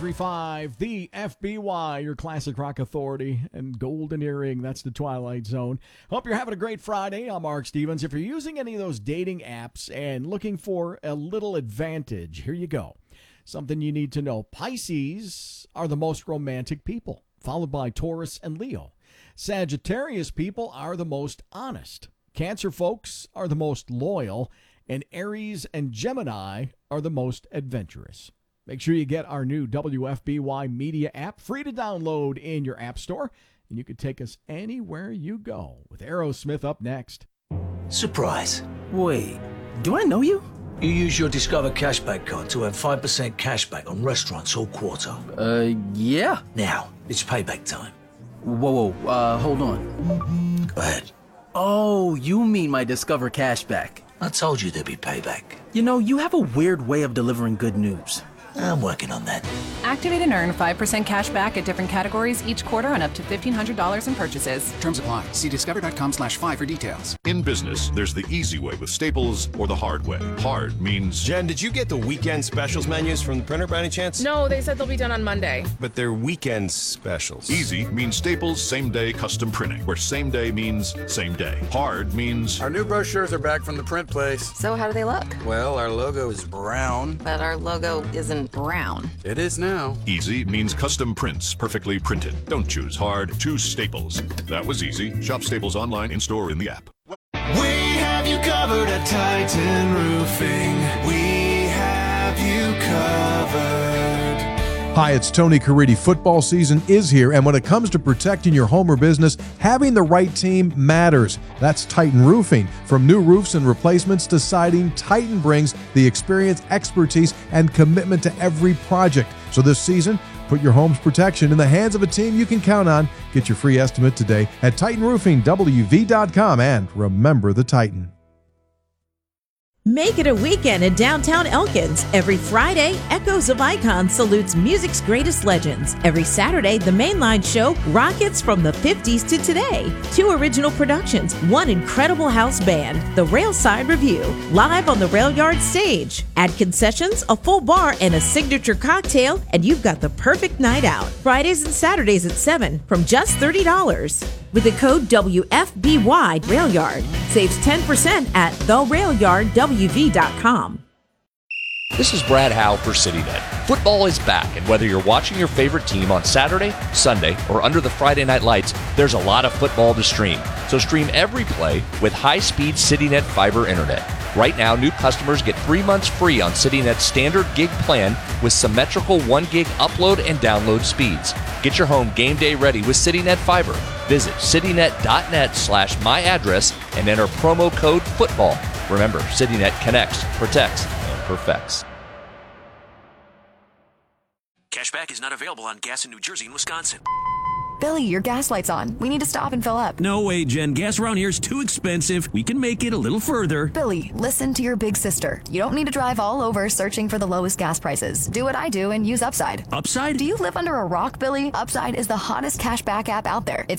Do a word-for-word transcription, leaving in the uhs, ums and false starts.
three five, the F B Y, your classic rock authority, and Golden Earring, that's the Twilight Zone. Hope you're having a great Friday. I'm Mark Stevens. If you're using any of those dating apps and looking for a little advantage, here you go. Something you need to know. Pisces are the most romantic people, followed by Taurus and Leo. Sagittarius people are the most honest. Cancer folks are the most loyal. And Aries and Gemini are the most adventurous. Make sure you get our new W F B Y Media app, free to download in your app store, and you can take us anywhere you go. With Aerosmith up next. Surprise. Wait, do I know you? You use your Discover Cashback card to earn five percent cashback on restaurants all quarter. Uh, yeah. Now, it's payback time. Whoa, whoa, uh, hold on. Go ahead. Oh, you mean my Discover Cashback. I told you there'd be payback. You know, you have a weird way of delivering good news. I'm working on that. Activate and earn five percent cash back at different categories each quarter on up to fifteen hundred dollars in purchases. Terms apply. See discover.com slash five for details. In business, there's the easy way with Staples or the hard way. Hard means... Jen, did you get the weekend specials menus from the printer by any chance? No, they said they'll be done on Monday. But they're weekend specials. Easy means Staples same-day custom printing, where same day means same day. Hard means... Our new brochures are back from the print place. So how do they look? Well, our logo is brown. But our logo isn't brown. It is now. Easy means custom prints, perfectly printed. Don't choose hard, choose Staples. That was easy. Shop Staples online, in-store, in the app. We have you covered at Titan Roofing. We have you covered. Hi, it's Tony Caridi. Football season is here, and when it comes to protecting your home or business, having the right team matters. That's Titan Roofing. From new roofs and replacements to siding, Titan brings the experience, expertise, and commitment to every project. So this season, put your home's protection in the hands of a team you can count on. Get your free estimate today at Titan Roofing W V dot com, and remember the Titan. Make it a weekend in downtown Elkins. Every Friday, Echoes of Icons salutes music's greatest legends. Every Saturday, the Mainline Show rockets from the fifties to today. Two original productions, one incredible house band, the Railside Review, live on the Rail Yard stage. Add concessions, a full bar, and a signature cocktail, and you've got the perfect night out. Fridays and Saturdays at seven from just thirty dollars. With the code W F B Y Railyard. Saves ten percent at the railyard W V dot com. This is Brad Howe for CityNet. Football is back, and whether you're watching your favorite team on Saturday, Sunday, or under the Friday night lights, there's a lot of football to stream. So stream every play with high-speed CityNet fiber internet. Right now, new customers get three months free on CityNet's standard gig plan with symmetrical one gig upload and download speeds. Get your home game day ready with CityNet Fiber. Visit citynet.net slash my address and enter promo code FOOTBALL. Remember, CityNet connects, protects, and perfects. Cashback is not available on gas in New Jersey and Wisconsin. Billy, your gas light's on. We need to stop and fill up. No way, Jen. Gas around here is too expensive. We can make it a little further. Billy, listen to your big sister. You don't need to drive all over searching for the lowest gas prices. Do what I do and use Upside. Upside? Do you live under a rock, Billy? Upside is the hottest cashback app out there. It's